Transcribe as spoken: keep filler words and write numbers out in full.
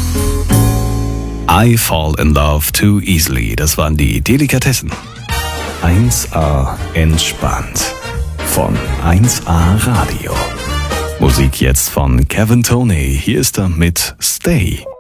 I Fall in Love Too Easily, das waren die Delikatessen. eins A entspannt von eins A Radio. Musik jetzt von Kevin Toney, hier ist er mit Stay.